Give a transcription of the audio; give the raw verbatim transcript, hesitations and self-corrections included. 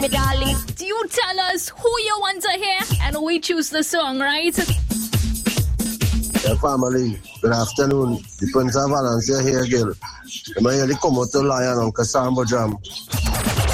me darling. You tell us who you want to hear and we choose the song, right? Yeah, family, good afternoon. The Prince of Valencia here, girl. I'm here to come out to Lion on Cassandra Jam.